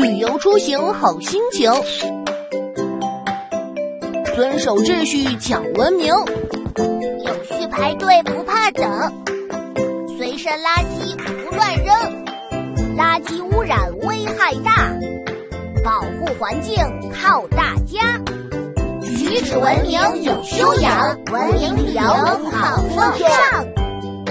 旅游出行好心情，遵守秩序讲文明， 有序排队不怕等，随身垃圾不乱扔，垃圾污染危害大，保护环境靠大家。举止文明有修养，文明旅游好风尚。